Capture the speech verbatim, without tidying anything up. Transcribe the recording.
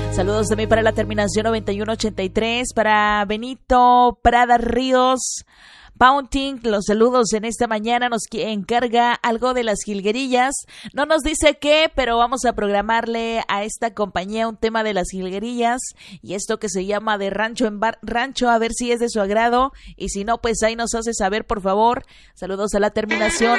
Saludos también para la terminación noventa y uno ochenta y tres, para Benito Prada Ríos. Pounting, los saludos en esta mañana, nos encarga algo de las jilguerillas, no nos dice qué, pero vamos a programarle a esta compañía un tema de las jilguerillas y esto que se llama de rancho en bar, rancho, a ver si es de su agrado y si no, pues ahí nos hace saber, por favor. Saludos a la terminación